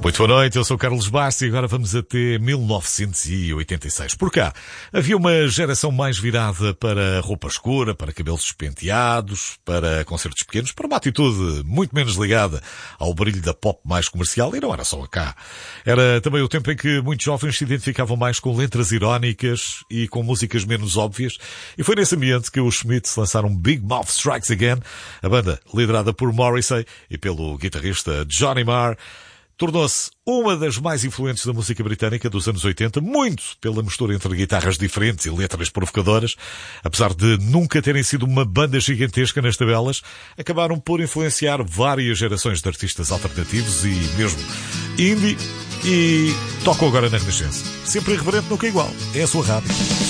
Muito boa noite, eu sou o Carlos Bastos e agora vamos até 1986. Por cá, havia uma geração mais virada para roupa escura, para cabelos despenteados, para concertos pequenos, para uma atitude muito menos ligada ao brilho da pop mais comercial, e não era só cá. Era também o tempo em que muitos jovens se identificavam mais com letras irónicas e com músicas menos óbvias, e foi nesse ambiente que os Smiths lançaram Big Mouth Strikes Again, a banda liderada por Morrissey e pelo guitarrista Johnny Marr. Tornou-se uma das mais influentes da música britânica dos anos 80, muito pela mistura entre guitarras diferentes e letras provocadoras. Apesar de nunca terem sido uma banda gigantesca nas tabelas, acabaram por influenciar várias gerações de artistas alternativos e mesmo indie, e tocam agora na Renascença. Sempre irreverente, nunca igual. É a sua rádio.